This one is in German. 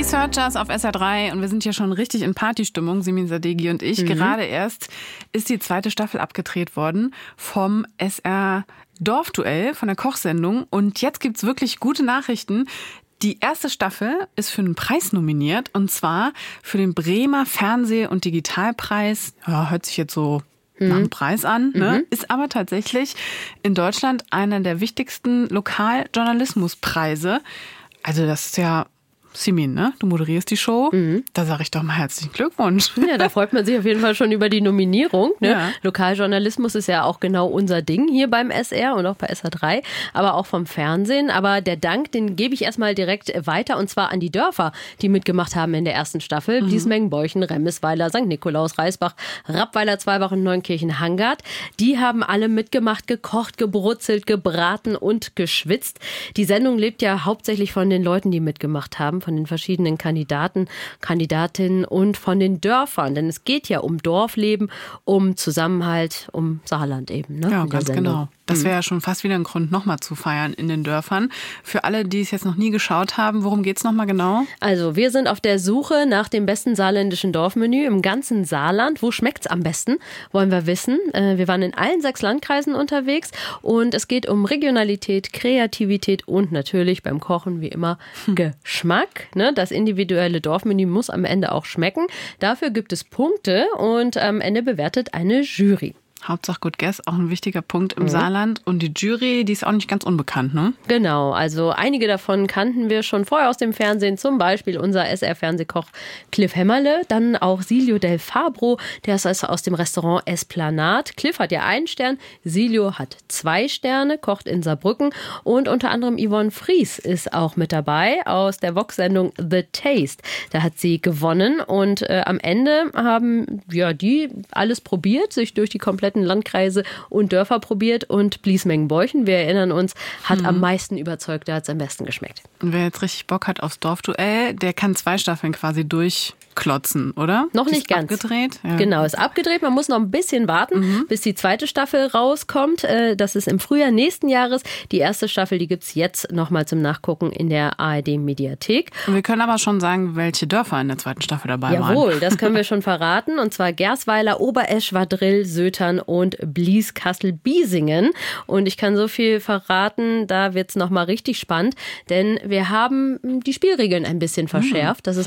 Searchers auf SR3 und wir sind hier schon richtig in Partystimmung, Simin Sadeghi und ich. Gerade erst ist die zweite Staffel abgedreht worden vom SR Dorfduell, von der Kochsendung. Und jetzt gibt's wirklich gute Nachrichten. Die erste Staffel ist für einen Preis nominiert, und zwar für den Bremer Fernseh- und Digitalpreis. Ja, hört sich jetzt so nach einem Preis an, ne? Ist aber tatsächlich in Deutschland einer der wichtigsten Lokaljournalismuspreise. Also das ist ja, Simin, ne? Du moderierst die Show. Da sage ich doch mal herzlichen Glückwunsch. Ja, da freut man sich auf jeden Fall schon über die Nominierung. Ne? Ja. Lokaljournalismus ist ja auch genau unser Ding hier beim SR und auch bei SR3, aber auch vom Fernsehen. Aber der Dank, den gebe ich erstmal direkt weiter, und zwar an die Dörfer, die mitgemacht haben in der ersten Staffel. Bliesmengen, Beuchen, Remmisweiler, St. Nikolaus, Reisbach, Rappweiler, Zweibach und Neunkirchen, Hangard. Die haben alle mitgemacht, gekocht, gebrutzelt, gebraten und geschwitzt. Die Sendung lebt ja hauptsächlich von den Leuten, die mitgemacht haben, von den verschiedenen Kandidaten, Kandidatinnen und von den Dörfern. Denn es geht ja um Dorfleben, um Zusammenhalt, um Saarland eben. Ne? Ja, ganz genau. Das wäre ja schon fast wieder ein Grund, nochmal zu feiern in den Dörfern. Für alle, die es jetzt noch nie geschaut haben, worum geht's nochmal genau? Also wir sind auf der Suche nach dem besten saarländischen Dorfmenü im ganzen Saarland. Wo schmeckt's am besten, wollen wir wissen. Wir waren in allen 6 Landkreisen unterwegs und es geht um Regionalität, Kreativität und natürlich beim Kochen wie immer Geschmack. Ne? Das individuelle Dorfmenü muss am Ende auch schmecken. Dafür gibt es Punkte und am Ende bewertet eine Jury. Hauptsache gut Guess, auch ein wichtiger Punkt im Saarland. Und die Jury, die ist auch nicht ganz unbekannt, ne? Genau, also einige davon kannten wir schon vorher aus dem Fernsehen. Zum Beispiel unser SR-Fernsehkoch Cliff Hämmerle, dann auch Silio Del Fabro, der ist also aus dem Restaurant Esplanade. Cliff hat ja 1 Stern, Silio hat 2 Sterne, kocht in Saarbrücken. Und unter anderem Yvonne Fries ist auch mit dabei aus der Vox-Sendung The Taste. Da hat sie gewonnen und am Ende haben die alles probiert, sich durch die kompletten Landkreise und Dörfer probiert, und Bliesmengen-Beuchen, wir erinnern uns, hat am meisten überzeugt, da hat es am besten geschmeckt. Und wer jetzt richtig Bock hat aufs Dorfduell, der kann 2 Staffeln quasi durchklotzen, oder? Noch nicht ganz. Abgedreht? Ja. Genau, ist abgedreht. Man muss noch ein bisschen warten, bis die zweite Staffel rauskommt. Das ist im Frühjahr nächsten Jahres. Die erste Staffel, die gibt's jetzt nochmal zum Nachgucken in der ARD-Mediathek. Und wir können aber schon sagen, welche Dörfer in der zweiten Staffel dabei waren. Jawohl, das können wir schon verraten. Und zwar Gersweiler, Oberesch, Wadrill, Sötern und Blies, Kassel, Biesingen. Und ich kann so viel verraten, da wird's nochmal richtig spannend, denn wir haben die Spielregeln ein bisschen verschärft. Das ist